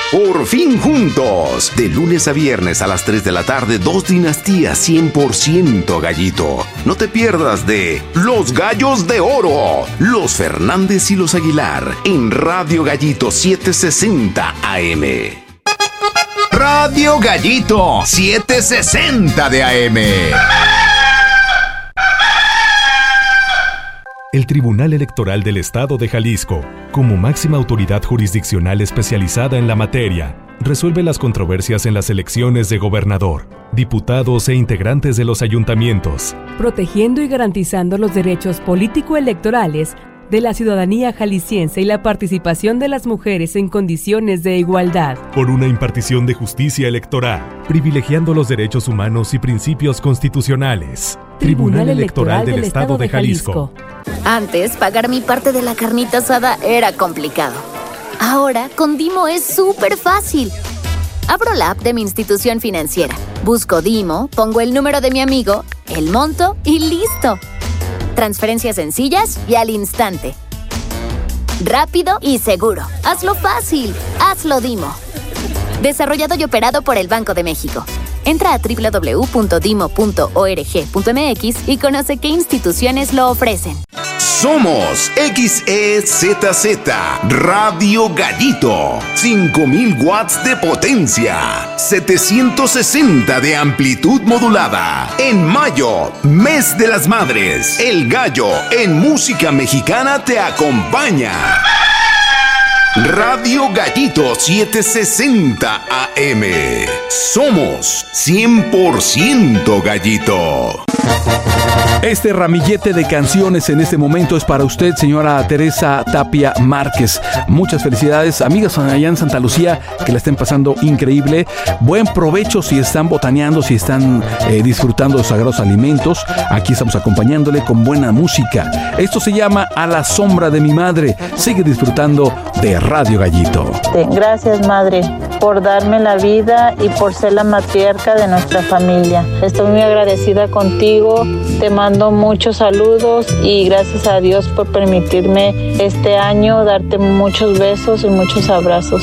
Por fin juntos. De lunes a viernes a las 3 de la tarde, 2 dinastías 100% Gallito. No te pierdas de Los Gallos de Oro, los Fernández y los Aguilar, en Radio Gallito 760 AM. Radio Gallito 760 de AM. El Tribunal Electoral del Estado de Jalisco, como máxima autoridad jurisdiccional especializada en la materia, resuelve las controversias en las elecciones de gobernador, diputados e integrantes de los ayuntamientos, protegiendo y garantizando los derechos político-electorales de la ciudadanía jalisciense y la participación de las mujeres en condiciones de igualdad. Por una impartición de justicia electoral, privilegiando los derechos humanos y principios constitucionales. Tribunal Electoral del Estado de Jalisco. Antes, pagar mi parte de la carnita asada era complicado. Ahora, con Dimo es súper fácil. Abro la app de mi institución financiera, busco Dimo, pongo el número de mi amigo, el monto y listo. Transferencias sencillas y al instante. Rápido y seguro. Hazlo fácil. Hazlo Dimo. Desarrollado y operado por el Banco de México. Entra a www.dimo.org.mx y conoce qué instituciones lo ofrecen. Somos XEZZ Radio Gallito. 5000 watts de potencia. 760 de amplitud modulada. En mayo, mes de las madres. El Gallo en música mexicana te acompaña. Radio Gallito 760 AM. Somos 100% Gallito. Este ramillete de canciones en este momento es para usted, señora Teresa Tapia Márquez. Muchas felicidades, amigas allá en Santa Lucía, que la estén pasando increíble. Buen provecho si están botaneando, si están disfrutando de sagrados alimentos. Aquí estamos acompañándole con buena música. Esto se llama A la sombra de mi madre. Sigue disfrutando de Radio Gallito. Gracias, madre, por darme la vida y por ser la matriarca de nuestra familia. Estoy muy agradecida contigo. Te mando muchos saludos y gracias a Dios por permitirme este año darte muchos besos y muchos abrazos.